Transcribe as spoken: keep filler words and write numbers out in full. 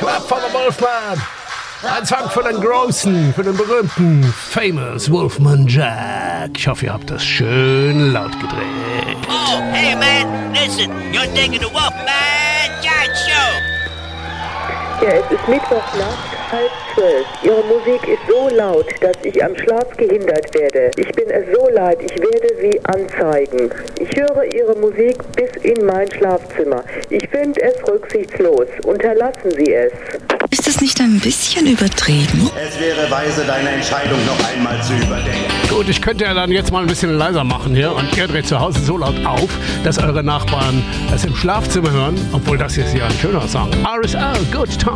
Clap for the Wolfman. Ein Song für den großen, für den berühmten, famous Wolfman Jack. Ich hoffe, ihr habt das schön laut gedreht. Oh, hey man, listen, you're digging the Wolfman Jack Show. Ja, es ist Mittwochnacht, halb zwölf. Ihre Musik ist so laut, dass ich am Schlaf gehindert werde. Ich bin es so leid, ich werde Sie anzeigen. Ich höre Ihre Musik bis in mein Schlafzimmer. Ich finde es rücksichtslos. Unterlassen Sie es. Ist das nicht ein bisschen übertrieben? Es wäre weise, deine Entscheidung noch einmal zu überdenken. Gut, ich könnte ja dann jetzt mal ein bisschen leiser machen hier und ihr dreht zu Hause so laut auf, dass eure Nachbarn es im Schlafzimmer hören, obwohl das hier ist ja ein schöner Song. R S L, Good Time.